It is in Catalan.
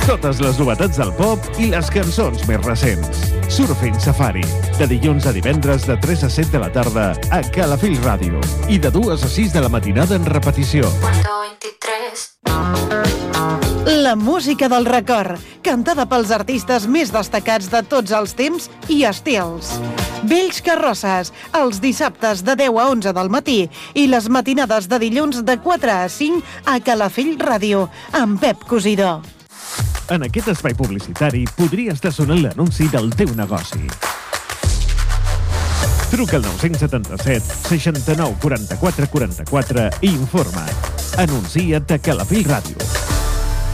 Totes les novetats del pop i les cançons més recents. Surfing Safari, de dilluns a divendres de 3 a 7 de la tarda a Calafell Ràdio i de 2 a 6 de la matinada en repetició. La música del record, cantada pels artistes més destacats de tots els temps i estils. Vells Carrosses, els dissabtes de 10 a 11 del matí i les matinades de dilluns de 4 a 5 a Calafell Ràdio, amb Pep Cosidó. En aquest espai publicitari podria estar sonant l'anunci del teu negoci. Truca al 977 69 44 44 i informa't. Anuncia't a Calafell Ràdio.